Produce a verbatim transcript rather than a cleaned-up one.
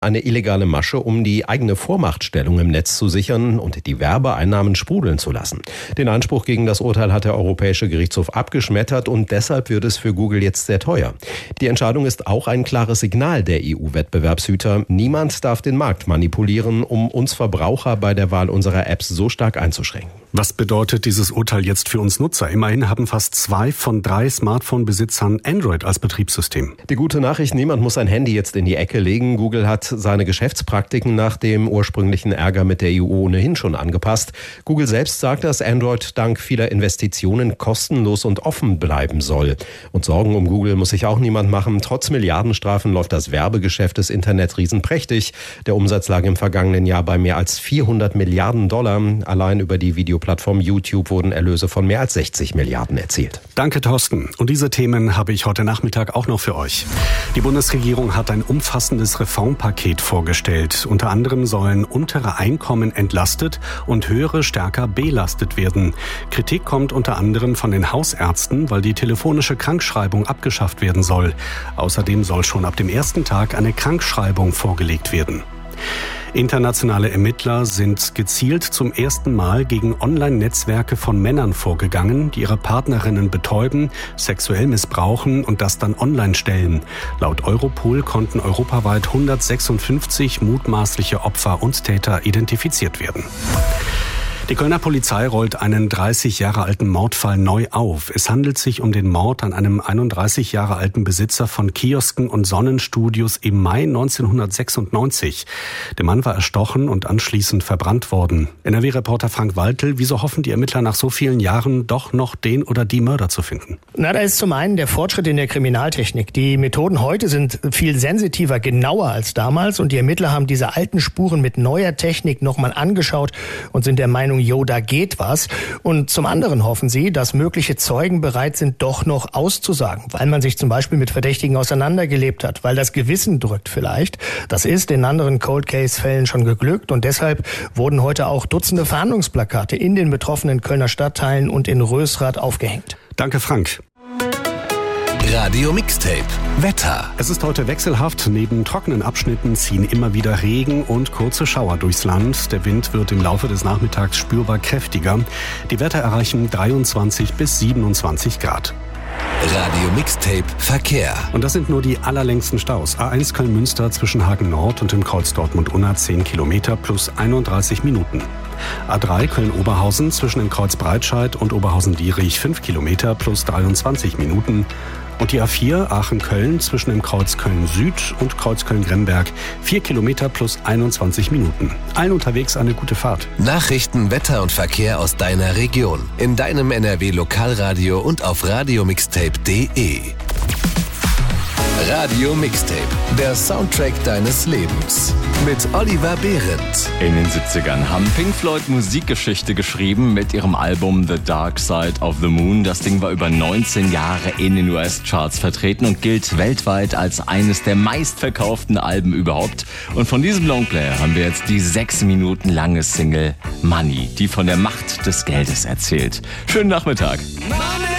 Eine illegale Masche, um die eigene Vormachtstellung im Netz zu sichern und die Werbeeinnahmen sprudeln zu lassen. Den Einspruch gegen das Urteil hat der Europäische Gerichtshof abgeschmettert und deshalb wird es für Google jetzt sehr teuer. Die Entscheidung ist auch ein klares Signal der E U-Wettbewerbshüter. Niemand darf den Markt manipulieren, um uns Verbraucher bei der Wahl unserer Apps so stark einzuschränken. Was bedeutet dieses Urteil jetzt für uns Nutzer? Immerhin haben fast zwei von drei Smartphone-Besitzern Android als Betriebssystem. Die gute Nachricht, niemand muss sein Handy jetzt in die Ecke legen. Google hat seine Geschäftspraktiken nach dem ursprünglichen Ärger mit der E U ohnehin schon angepasst. Google selbst sagt, dass Android dank vieler Investitionen kostenlos und offen bleiben soll. Und Sorgen um Google muss sich auch niemand machen. Trotz Milliardenstrafen läuft das Werbegeschäft des Internetriesen prächtig. Der Umsatz lag im vergangenen Jahr bei mehr als vierhundert Milliarden Dollar. Allein über die Video Plattform YouTube wurden Erlöse von mehr als sechzig Milliarden erzielt. Danke, Thorsten. Und diese Themen habe ich heute Nachmittag auch noch für euch. Die Bundesregierung hat ein umfassendes Reformpaket vorgestellt. Unter anderem sollen untere Einkommen entlastet und höhere stärker belastet werden. Kritik kommt unter anderem von den Hausärzten, weil die telefonische Krankschreibung abgeschafft werden soll. Außerdem soll schon ab dem ersten Tag eine Krankschreibung vorgelegt werden. Internationale Ermittler sind gezielt zum ersten Mal gegen Online-Netzwerke von Männern vorgegangen, die ihre Partnerinnen betäuben, sexuell missbrauchen und das dann online stellen. Laut Europol konnten europaweit hundertsechsundfünfzig mutmaßliche Opfer und Täter identifiziert werden. Die Kölner Polizei rollt einen dreißig Jahre alten Mordfall neu auf. Es handelt sich um den Mord an einem einunddreißig Jahre alten Besitzer von Kiosken und Sonnenstudios im Mai neunzehnhundertsechsundneunzig. Der Mann war erstochen und anschließend verbrannt worden. N R W-Reporter Frank Waltel, wieso hoffen die Ermittler nach so vielen Jahren doch noch den oder die Mörder zu finden? Na, da ist zum einen der Fortschritt in der Kriminaltechnik. Die Methoden heute sind viel sensitiver, genauer als damals und die Ermittler haben diese alten Spuren mit neuer Technik nochmal angeschaut und sind der Meinung, jo, da geht was. Und zum anderen hoffen sie, dass mögliche Zeugen bereit sind, doch noch auszusagen, weil man sich zum Beispiel mit Verdächtigen auseinandergelebt hat, weil das Gewissen drückt vielleicht. Das ist in anderen Cold-Case-Fällen schon geglückt und deshalb wurden heute auch Dutzende Fahndungsplakate in den betroffenen Kölner Stadtteilen und in Rösrath aufgehängt. Danke, Frank. Radio Mixtape Wetter. Es ist heute wechselhaft. Neben trockenen Abschnitten ziehen immer wieder Regen und kurze Schauer durchs Land. Der Wind wird im Laufe des Nachmittags spürbar kräftiger. Die Werte erreichen dreiundzwanzig bis siebenundzwanzig Grad. Radio Mixtape Verkehr. Und das sind nur die allerlängsten Staus. A eins Köln-Münster zwischen Hagen Nord und dem Kreuz Dortmund-Unna zehn Kilometer plus einunddreißig Minuten. A drei Köln-Oberhausen zwischen dem Kreuz Breitscheid und Oberhausen-Dietrich fünf Kilometer plus dreiundzwanzig Minuten. Und die A vier Aachen-Köln zwischen dem Kreuz Köln-Süd und Kreuz Köln-Gremberg vier Kilometer plus einundzwanzig Minuten. Allen unterwegs eine gute Fahrt. Nachrichten, Wetter und Verkehr aus deiner Region. In deinem N R W-Lokalradio und auf radiomixtape punkt de. Radio Mixtape, der Soundtrack deines Lebens. Mit Oliver Behrendt. In den siebzigern haben Pink Floyd Musikgeschichte geschrieben mit ihrem Album The Dark Side of the Moon. Das Ding war über neunzehn Jahre in den U S-Charts vertreten und gilt weltweit als eines der meistverkauften Alben überhaupt. Und von diesem Longplayer haben wir jetzt die sechs Minuten lange Single Money, die von der Macht des Geldes erzählt. Schönen Nachmittag. Money!